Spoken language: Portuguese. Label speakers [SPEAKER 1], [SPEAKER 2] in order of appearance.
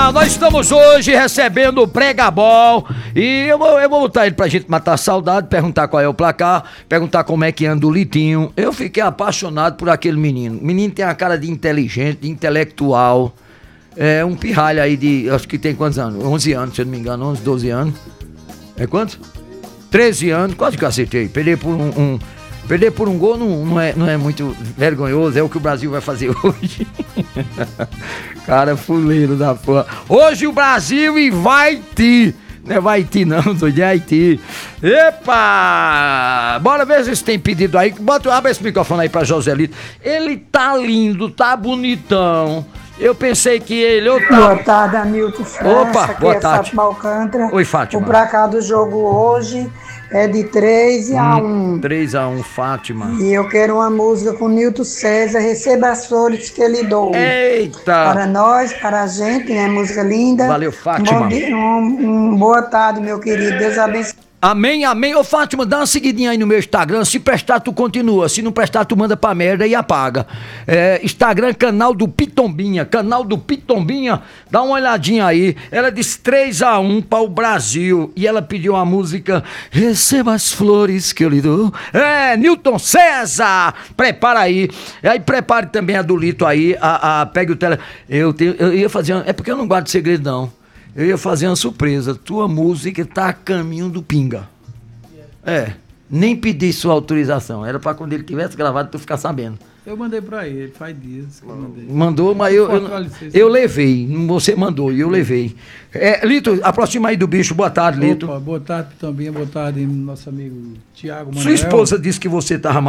[SPEAKER 1] Turma, nós estamos hoje recebendo o Pregabol e eu vou botar ele pra gente matar a saudade, perguntar qual é o placar, perguntar como é que anda o Litinho. Eu fiquei apaixonado por aquele menino. O menino tem a cara de inteligente, de intelectual. É um pirralho aí de, acho que tem quantos anos? 11 anos, se eu não me engano, 11, 12 anos. É quanto? 13 anos, quase que eu acertei. Perder por um gol não é muito vergonhoso, é o que o Brasil vai fazer hoje. Cara, fuleiro da porra. Hoje o Brasil e vai Haiti. Não é vai Haiti não, doido, é Haiti. Epa! Bora ver se tem pedido aí. Abre esse microfone aí pra Joselito. Ele tá lindo, tá bonitão. Eu pensei que ele...
[SPEAKER 2] Boa tarde, Hamilton França.
[SPEAKER 1] Opa, boa tarde.
[SPEAKER 2] Fátima Alcântara.
[SPEAKER 1] Oi, Fátima.
[SPEAKER 2] O placar do jogo hoje é de 3-1.
[SPEAKER 1] 3-1, Fátima.
[SPEAKER 2] E eu quero uma música com Nilton César, Receba as Flores que ele dou.
[SPEAKER 1] Eita!
[SPEAKER 2] Para nós, para a gente, né? Música linda.
[SPEAKER 1] Valeu, Fátima.
[SPEAKER 2] Boa tarde, meu querido. Deus abençoe.
[SPEAKER 1] Amém, amém. Ô Fátima, dá uma seguidinha aí no meu Instagram. Se prestar, tu continua. Se não prestar, tu manda pra merda e apaga. Instagram, canal do Pitombinha. Canal do Pitombinha. Dá uma olhadinha aí. Ela disse 3-1 para o Brasil. E ela pediu a música Receba as Flores que eu lhe dou. Nilton César. Prepara aí. E aí prepare também a do Lito aí. Pegue o tele. Eu ia fazer. É porque eu não guardo segredo, não. Eu ia fazer uma surpresa. Tua música tá a caminho do Pinga. Nem pedi sua autorização. Era pra quando ele tivesse gravado, tu ficar sabendo.
[SPEAKER 3] Eu mandei pra ele, faz dias que eu mandei.
[SPEAKER 1] Mandou, mas eu levei. Você mandou e eu levei. Lito, aproxima aí do bicho. Boa tarde, Lito.
[SPEAKER 3] Opa, boa tarde, Pitombinha. Boa tarde, nosso amigo Tiago Manuel.
[SPEAKER 1] Sua esposa disse que você tava